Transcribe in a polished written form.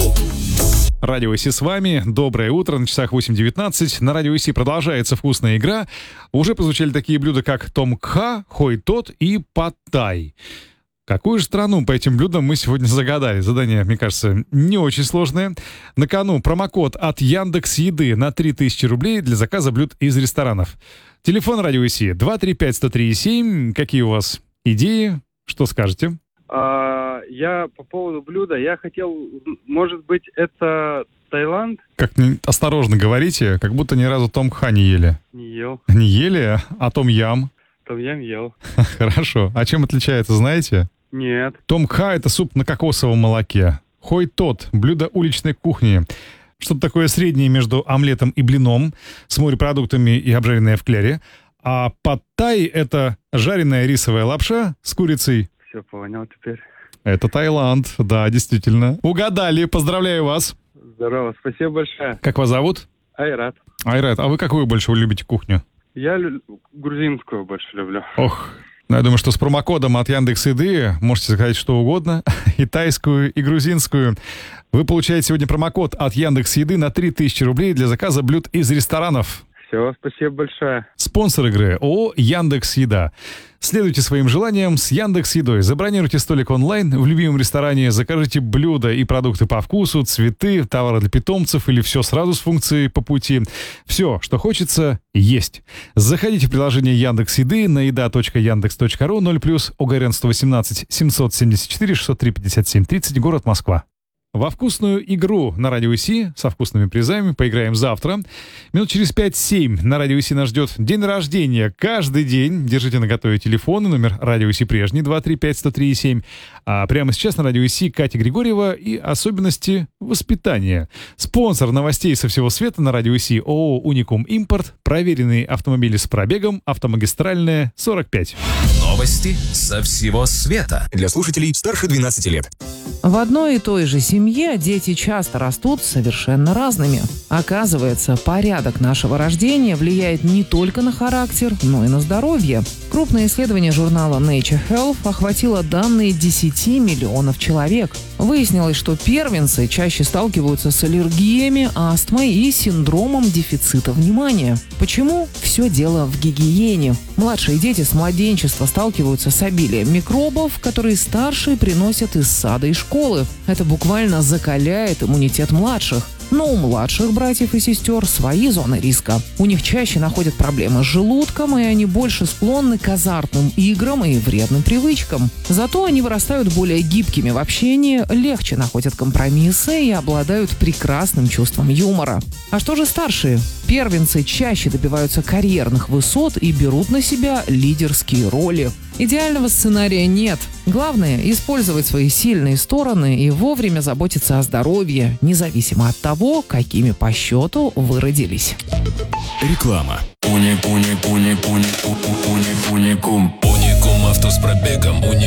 Радио ИСИ с вами. Доброе утро. На часах 8:19. На Радио ИСИ продолжается вкусная игра. Уже прозвучали такие блюда, как том кха, хой тот и пад тай. Какую же страну по этим блюдам мы сегодня загадали? Задание, мне кажется, не очень сложное. На кону промокод от Яндекс.Еды на 3000 рублей для заказа блюд из ресторанов. Телефон Радио ИСИ 235-103-7. Какие у вас идеи? Что скажете? Я по поводу блюда, я хотел, может быть, это Таиланд? Как осторожно говорите, как будто ни разу том кха не ели. Не ел. Не ели, а том ям? Том ям ел. Хорошо. А чем отличается, знаете? Нет. Том кха — это суп на кокосовом молоке. Хой тот — блюдо уличной кухни. Что-то такое среднее между омлетом и блином, с морепродуктами и обжаренное в кляре. А пад тай — это жареная рисовая лапша с курицей. Все, понял теперь. Это Таиланд, да, действительно. Угадали, поздравляю вас. Здорово, спасибо большое. Как вас зовут? Айрат. Айрат, а вы какую больше любите кухню? Я грузинскую больше люблю. Ох, я думаю, что с промокодом от Яндекс.Еды можете заказать что угодно, и тайскую, и грузинскую. Вы получаете сегодня промокод от Яндекс.Еды на 3000 рублей для заказа блюд из ресторанов. Все, спасибо большое. Спонсор игры ООО «Яндекс.Еда». Следуйте своим желаниям с Яндекс.Едой. Забронируйте столик онлайн в любимом ресторане, закажите блюда и продукты по вкусу, цветы, товары для питомцев или все сразу с функцией по пути. Все, что хочется, есть. Заходите в приложение Яндекс.Еды на еда.яндекс.ру 0+, ОГРН 118 774 603 57 30, город Москва. Во вкусную игру на Радио ИСИ со вкусными призами поиграем завтра. Минут через 5-7 на Радио ИСИ нас ждет день рождения. Каждый день держите наготове телефоны. Номер Радио ИСИ прежний 235-103-7. А прямо сейчас на Радио ИСИ Катя Григорьева и особенности воспитания. Спонсор новостей со всего света на Радио ИСИ ООО «Уникум Импорт». Проверенные автомобили с пробегом. Автомагистральная 45. Новости со всего света. Для слушателей старше 12 лет. В одной и той же семье дети часто растут совершенно разными. Оказывается, порядок нашего рождения влияет не только на характер, но и на здоровье. Крупное исследование журнала Nature Health охватило данные 10 миллионов человек. Выяснилось, что первенцы чаще сталкиваются с аллергиями, астмой и синдромом дефицита внимания. Почему? Все дело в гигиене. Младшие дети с младенчества сталкиваются с обилием микробов, которые старшие приносят из сада и школы. Это буквально закаляет иммунитет младших. Но у младших братьев и сестер свои зоны риска. У них чаще находят проблемы с желудком, и они больше склонны к азартным играм и вредным привычкам. Зато они вырастают более гибкими в общении, легче находят компромиссы и обладают прекрасным чувством юмора. А что же старшие? Первенцы чаще добиваются карьерных высот и берут на себя лидерские роли. Идеального сценария нет. Главное – использовать свои сильные стороны и вовремя заботиться о здоровье, независимо от того, какими по счету вы родились. Реклама. Уникум авто с пробегом.